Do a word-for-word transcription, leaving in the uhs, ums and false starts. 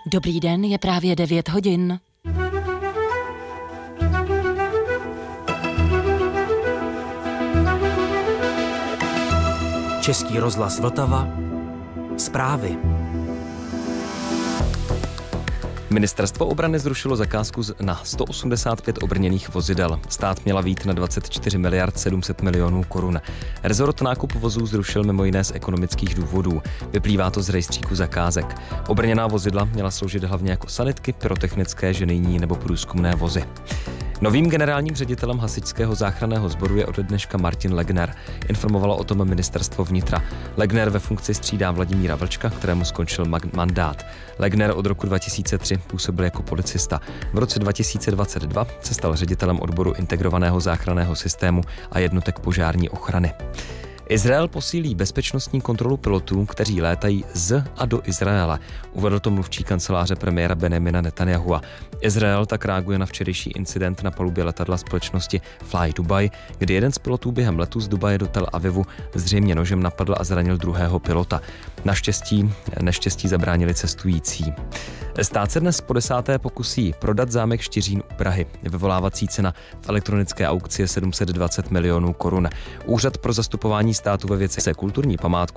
Dobrý den, je právě devět hodin. Český rozhlas Vltava. Zprávy. Ministerstvo obrany zrušilo zakázku na sto osmdesát pět obrněných vozidel. Stát měla vyjít na dvacet čtyři miliard sedm set milionů korun. Rezort nákup vozů zrušil mimo jiné z ekonomických důvodů. Vyplývá to z rejstříku zakázek. Obrněná vozidla měla sloužit hlavně jako sanitky, pyrotechnické, ženijní nebo průzkumné vozy. Novým generálním ředitelem hasičského záchranného sboru je ode dneška Martin Legner. Informovalo o tom ministerstvo vnitra. Legner ve funkci střídá Vladimíra Vlčka, kterému skončil mandát. Legner od roku dva tisíce tři působil jako policista. V roce dva tisíce dvacet dva se stal ředitelem odboru integrovaného záchranného systému a jednotek požární ochrany. Izrael posílí bezpečnostní kontrolu pilotů, kteří létají z a do Izraele. Uvedl to mluvčí kanceláře premiéra Benjamina Netanyahua. Izrael tak reaguje na včerejší incident na palubě letadla společnosti Fly Dubai, kdy jeden z pilotů během letu z Dubaje do Tel Avivu zřejmě nožem napadl a zranil druhého pilota. Naštěstí neštěstí zabránili cestující. Stát se dnes po desáté pokusí prodat zámek Štiřín u Prahy. Vyvolávací cena v elektronické aukci je sedm set dvacet milionů korun. Úřad pro zastupování státu ve věci se kulturní památku